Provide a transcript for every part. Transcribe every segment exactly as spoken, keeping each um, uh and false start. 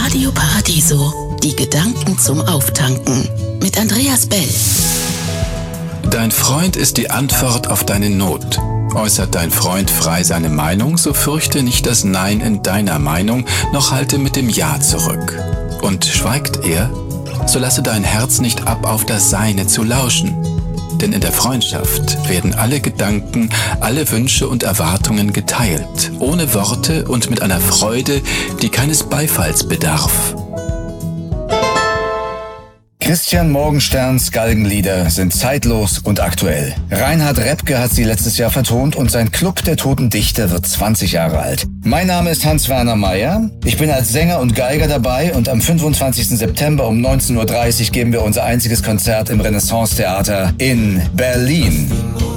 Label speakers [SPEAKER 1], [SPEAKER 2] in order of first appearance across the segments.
[SPEAKER 1] Radio Paradiso. Die Gedanken zum Auftanken. Mit Andreas Bell.
[SPEAKER 2] Dein Freund ist die Antwort auf deine Not. Äußert dein Freund frei seine Meinung, so fürchte nicht das Nein in deiner Meinung, noch halte mit dem Ja zurück. Und schweigt er, so lasse dein Herz nicht ab, auf das Seine zu lauschen. Denn in der Freundschaft werden alle Gedanken, alle Wünsche und Erwartungen geteilt, ohne Worte und mit einer Freude, die keines Beifalls bedarf.
[SPEAKER 3] Christian Morgensterns Galgenlieder sind zeitlos und aktuell. Reinhard Repke hat sie letztes Jahr vertont und sein Club der Toten Dichter wird zwanzig Jahre alt. Mein Name ist Hans-Werner Meyer. Ich bin als Sänger und Geiger dabei und am fünfundzwanzigsten September um neunzehn Uhr dreißig geben wir unser einziges Konzert im Renaissance Theater in Berlin.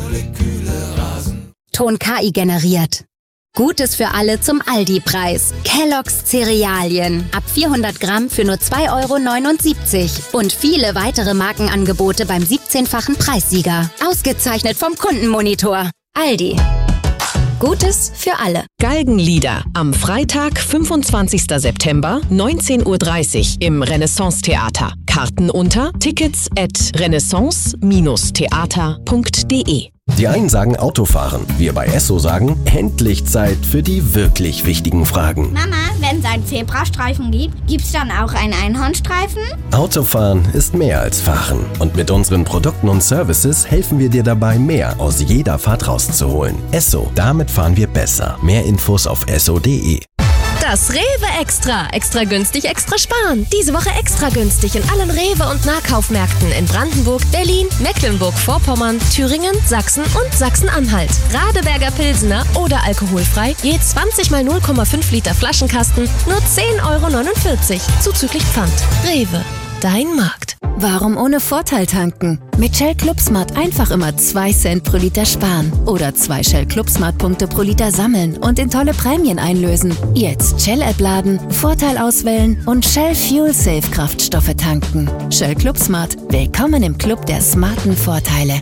[SPEAKER 4] Ton K I generiert. Gutes für alle zum Aldi-Preis. Kellogg's Cerealien. Ab vierhundert Gramm für nur zwei Euro neunundsiebzig. Und viele weitere Markenangebote beim siebzehnfachen Preissieger. Ausgezeichnet vom Kundenmonitor. Aldi. Gutes für alle.
[SPEAKER 5] Galgenlieder. Am Freitag, fünfundzwanzigsten September, neunzehn Uhr dreißig im Renaissance Theater. Karten unter tickets at renaissance theater punkt de.
[SPEAKER 6] Die einen sagen Autofahren, wir bei Esso sagen, endlich Zeit für die wirklich wichtigen Fragen.
[SPEAKER 7] Mama, wenn es einen Zebrastreifen gibt, gibt's dann auch einen Einhornstreifen?
[SPEAKER 6] Autofahren ist mehr als Fahren. Und mit unseren Produkten und Services helfen wir dir dabei, mehr aus jeder Fahrt rauszuholen. Esso, damit fahren wir besser. Mehr Infos auf esso punkt de.
[SPEAKER 8] Das Rewe Extra. Extra günstig, extra sparen. Diese Woche extra günstig in allen Rewe- und Nahkaufmärkten in Brandenburg, Berlin, Mecklenburg-Vorpommern, Thüringen, Sachsen und Sachsen-Anhalt. Radeberger Pilsener oder alkoholfrei, je zwanzig mal null Komma fünf Liter Flaschenkasten, nur zehn Euro neunundvierzig, zuzüglich Pfand. Rewe, dein Markt.
[SPEAKER 4] Warum ohne Vorteil tanken? Mit Shell Club Smart einfach immer zwei Cent pro Liter sparen. Oder zwei Shell Club Smart Punkte pro Liter sammeln und in tolle Prämien einlösen. Jetzt Shell-App laden, Vorteil auswählen und Shell Fuel Safe Kraftstoffe tanken. Shell Club Smart. Willkommen im Club der smarten Vorteile.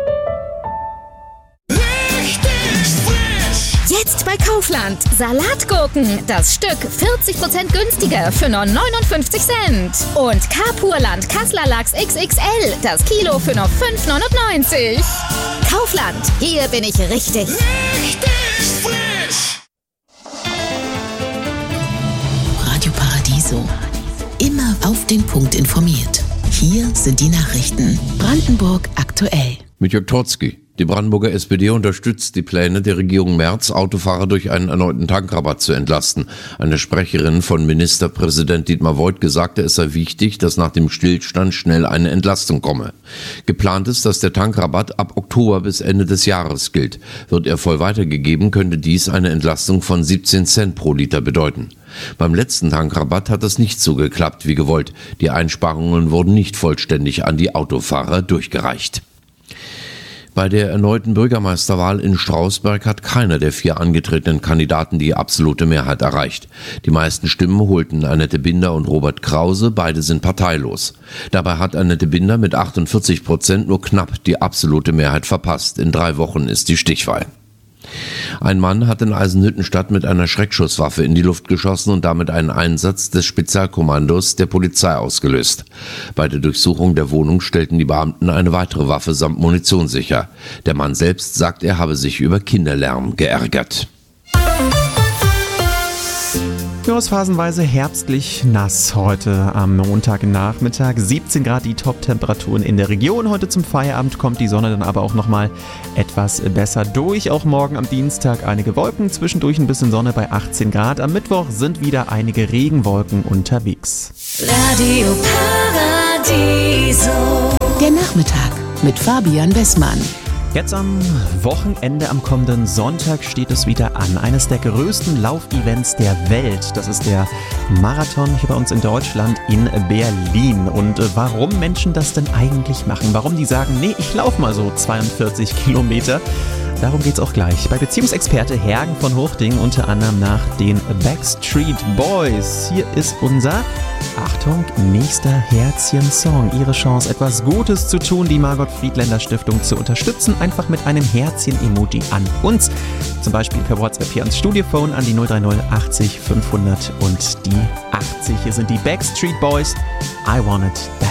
[SPEAKER 9] Jetzt bei Kaufland. Salatgurken. Das Stück vierzig Prozent günstiger für nur neunundfünfzig Cent. Und Kapurland Kassler Lachs X X L. Das Kilo für nur fünf neunundneunzig. Kaufland. Hier bin ich richtig. Richtig
[SPEAKER 1] frisch. Radio Paradiso. Immer auf den Punkt informiert. Hier sind die Nachrichten. Brandenburg aktuell.
[SPEAKER 10] Mit Jörg Trotzki. Die Brandenburger S P D unterstützt die Pläne der Regierung Merz, Autofahrer durch einen erneuten Tankrabatt zu entlasten. Eine Sprecherin von Ministerpräsident Dietmar Woidke sagte, es sei wichtig, dass nach dem Stillstand schnell eine Entlastung komme. Geplant ist, dass der Tankrabatt ab Oktober bis Ende des Jahres gilt. Wird er voll weitergegeben, könnte dies eine Entlastung von siebzehn Cent pro Liter bedeuten. Beim letzten Tankrabatt hat es nicht so geklappt wie gewollt. Die Einsparungen wurden nicht vollständig an die Autofahrer durchgereicht. Bei der erneuten Bürgermeisterwahl in Strausberg hat keiner der vier angetretenen Kandidaten die absolute Mehrheit erreicht. Die meisten Stimmen holten Annette Binder und Robert Krause, beide sind parteilos. Dabei hat Annette Binder mit achtundvierzig Prozent nur knapp die absolute Mehrheit verpasst. In drei Wochen ist die Stichwahl. Ein Mann hat in Eisenhüttenstadt mit einer Schreckschusswaffe in die Luft geschossen und damit einen Einsatz des Spezialkommandos der Polizei ausgelöst. Bei der Durchsuchung der Wohnung stellten die Beamten eine weitere Waffe samt Munition sicher. Der Mann selbst sagt, er habe sich über Kinderlärm geärgert.
[SPEAKER 11] Ja, es ist phasenweise herbstlich nass heute am Montagnachmittag. siebzehn Grad die Top-Temperaturen in der Region. Heute zum Feierabend kommt die Sonne dann aber auch nochmal etwas besser durch. Auch morgen am Dienstag einige Wolken, zwischendurch ein bisschen Sonne bei achtzehn Grad. Am Mittwoch sind wieder einige Regenwolken unterwegs.
[SPEAKER 1] Radio Paradiso. Der Nachmittag mit Fabian Wessmann.
[SPEAKER 11] Jetzt am Wochenende, am kommenden Sonntag, steht es wieder an. Eines der größten Laufevents der Welt. Das ist der Marathon hier bei uns in Deutschland in Berlin. Und warum Menschen das denn eigentlich machen? Warum die sagen, nee, ich laufe mal so zweiundvierzig Kilometer. Darum geht's auch gleich. Bei Beziehungsexperte Hergen von Hochding unter anderem nach den Backstreet Boys. Hier ist unser, Achtung, nächster Herzchen-Song. Ihre Chance, etwas Gutes zu tun, die Margot Friedländer Stiftung zu unterstützen. Einfach mit einem Herzchen-Emoji an uns. Zum Beispiel per WhatsApp hier ans Studiophone an die null drei null achtzig fünfhundert und die achtzig. Hier sind die Backstreet Boys. I Want It Back.